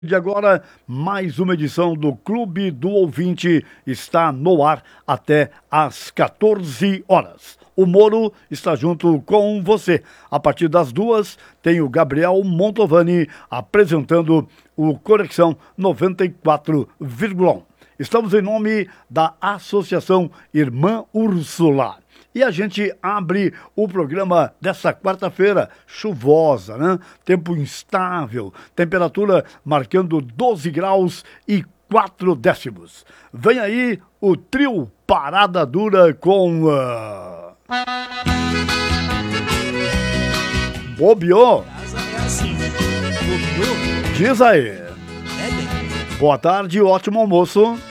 De agora, mais uma edição do Clube do Ouvinte está no ar até às 14 horas. O Moro está junto com você. A partir das 2, tem o Gabriel Montovani apresentando o Conexão 94,1. Estamos em nome da Associação Irmã Úrsula. E a gente abre o programa dessa quarta-feira, chuvosa, né? Tempo instável, temperatura marcando 12 graus e 4 décimos. Vem aí o trio Parada Dura com... Bobiô. Diz aí. Boa tarde, ótimo almoço.